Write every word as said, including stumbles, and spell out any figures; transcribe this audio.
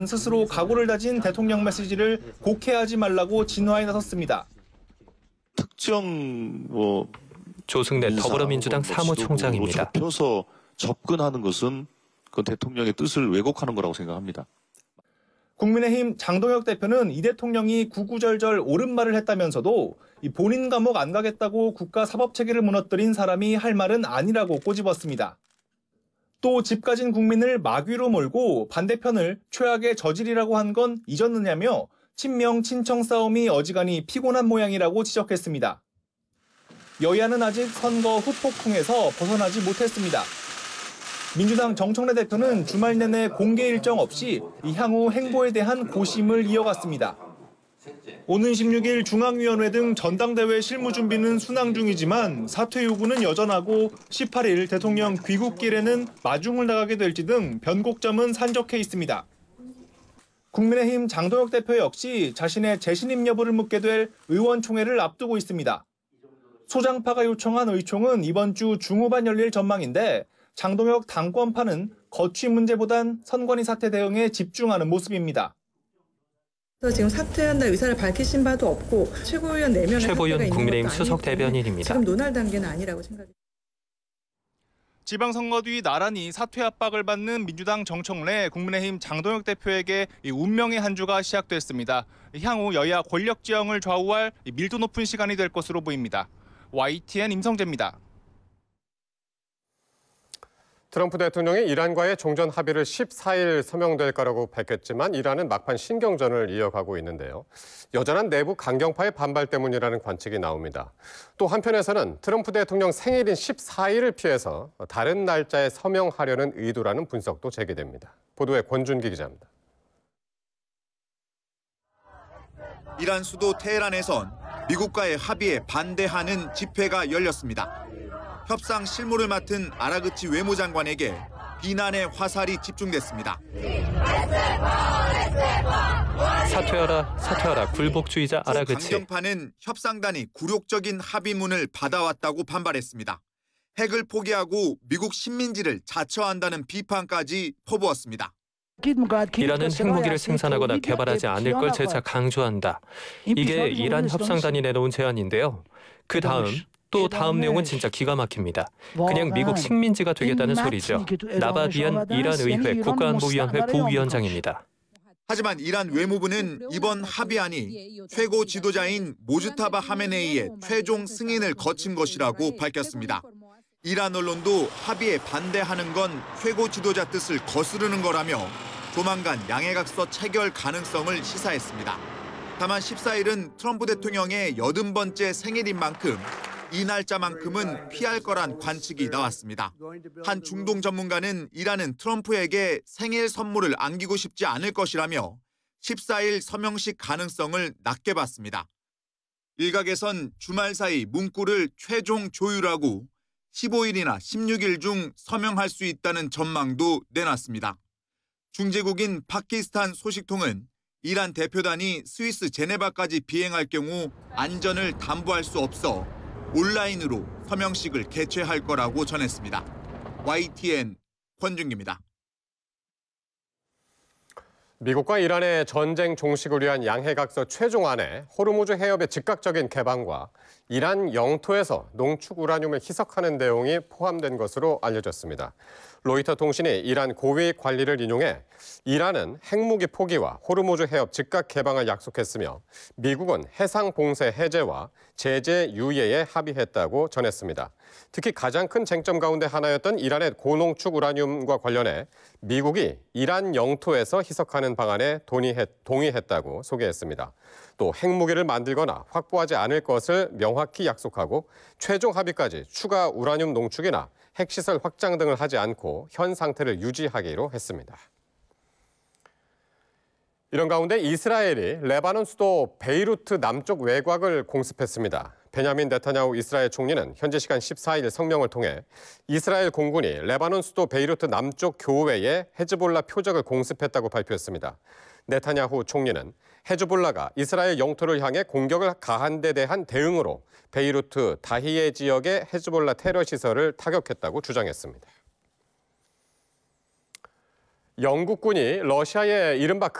스스로 각오를 다진 대통령 메시지를 곡해하지 말라고 진화에 나섰습니다. 특정 뭐 조승래 더불어민주당 사무총장입니다. 좁혀서 접근하는 것은 그 대통령의 뜻을 왜곡하는 거라고 생각합니다. 국민의힘 장동혁 대표는 이 대통령이 구구절절 옳은 말을 했다면서도 본인 감옥 안 가겠다고 국가 사법체계를 무너뜨린 사람이 할 말은 아니라고 꼬집었습니다. 또 집 가진 국민을 마귀로 몰고 반대편을 최악의 저질이라고 한 건 잊었느냐며 친명 친청 싸움이 어지간히 피곤한 모양이라고 지적했습니다. 여야는 아직 선거 후폭풍에서 벗어나지 못했습니다. 민주당 정청래 대표는 주말 내내 공개 일정 없이 향후 행보에 대한 고심을 이어갔습니다. 오는 십육 일 중앙위원회 등 전당대회 실무 준비는 순항 중이지만 사퇴 요구는 여전하고 십팔 일 대통령 귀국길에는 마중을 나가게 될지 등 변곡점은 산적해 있습니다. 국민의힘 장동혁 대표 역시 자신의 재신임 여부를 묻게 될 의원총회를 앞두고 있습니다. 소장파가 요청한 의총은 이번 주 중후반 열릴 전망인데 장동혁 당권파는 거취 문제보단 선관위 사태 대응에 집중하는 모습입니다. 지금 사퇴한다 의사를 밝히신 바도 없고 최고위원 네 명의 최보윤 국민의힘 수석 대변인입니다. 지금 논할 단계는 아니라고 생각합니다. 지방선거 뒤 나란히 사퇴 압박을 받는 민주당 정청래, 국민의힘 장동혁 대표에게 운명의 한 주가 시작됐습니다. 향후 여야 권력 지형을 좌우할 밀도 높은 시간이 될 것으로 보입니다. 와이티엔 임성재입니다. 트럼프 대통령이 이란과의 종전 합의를 십사 일 서명될 거라고 밝혔지만 이란은 막판 신경전을 이어가고 있는데요. 여전한 내부 강경파의 반발 때문이라는 관측이 나옵니다. 또 한편에서는 트럼프 대통령 생일인 십사 일을 피해서 다른 날짜에 서명하려는 의도라는 분석도 제기됩니다. 보도에 권준기 기자입니다. 이란 수도 테헤란에선 미국과의 합의에 반대하는 집회가 열렸습니다. 협상 실무를 맡은 아라그치 외무장관에게 비난의 화살이 집중됐습니다. 사퇴하라, 사퇴하라, 굴복주의자 아라그치. 강경파는 협상단이 굴욕적인 합의문을 받아왔다고 반발했습니다. 핵을 포기하고 미국 식민지를 자처한다는 비판까지 퍼부었습니다. 이란은 핵무기를 생산하거나 개발하지 않을 걸 재차 강조한다. 이게 이란 협상단이 내놓은 제안인데요. 그 다음 또 다음 내용은 진짜 기가 막힙니다. 그냥 미국 식민지가 되겠다는 소리죠. 나바디안 이란 의회 국가안보위원회 부위원장입니다. 하지만 이란 외무부는 이번 합의안이 최고 지도자인 모주타바 하메네이의 최종 승인을 거친 것이라고 밝혔습니다. 이란 언론도 합의에 반대하는 건 최고 지도자 뜻을 거스르는 거라며 조만간 양해각서 체결 가능성을 시사했습니다. 다만 십사 일은 트럼프 대통령의 여든 번째 생일인 만큼 이 날짜만큼은 피할 거란 관측이 나왔습니다. 한 중동 전문가는 이란은 트럼프에게 생일 선물을 안기고 싶지 않을 것이라며 십사 일 서명식 가능성을 낮게 봤습니다. 일각에선 주말 사이 문구를 최종 조율하고 십오 일이나 십육 일 중 서명할 수 있다는 전망도 내놨습니다. 중재국인 파키스탄 소식통은 이란 대표단이 스위스 제네바까지 비행할 경우 안전을 담보할 수 없어 온라인으로 서명식을 개최할 거라고 전했습니다. 와이티엔 권준기입니다. 미국과 이란의 전쟁 종식을 위한 양해각서 최종안에 호르무즈 해협의 즉각적인 개방과 이란 영토에서 농축 우라늄을 희석하는 내용이 포함된 것으로 알려졌습니다. 로이터 통신이 이란 고위 관리를 인용해 이란은 핵무기 포기와 호르무즈 해협 즉각 개방을 약속했으며 미국은 해상 봉쇄 해제와 제재 유예에 합의했다고 전했습니다. 특히 가장 큰 쟁점 가운데 하나였던 이란의 고농축 우라늄과 관련해 미국이 이란 영토에서 희석하는 방안에 동의했다고 소개했습니다. 또 핵무기를 만들거나 확보하지 않을 것을 명확히 약속하고 최종 합의까지 추가 우라늄 농축이나 핵시설 확장 등을 하지 않고 현 상태를 유지하기로 했습니다. 이런 가운데 이스라엘이 레바논 수도 베이루트 남쪽 외곽을 공습했습니다. 베냐민 네타냐후 이스라엘 총리는 현지 시간 십사 일 성명을 통해 이스라엘 공군이 레바논 수도 베이루트 남쪽 교외에 헤즈볼라 표적을 공습했다고 발표했습니다. 네타냐후 총리는 헤즈볼라가 이스라엘 영토를 향해 공격을 가한 데 대한 대응으로 베이루트 다히예 지역의 헤즈볼라 테러 시설을 타격했다고 주장했습니다. 영국군이 러시아의 이른바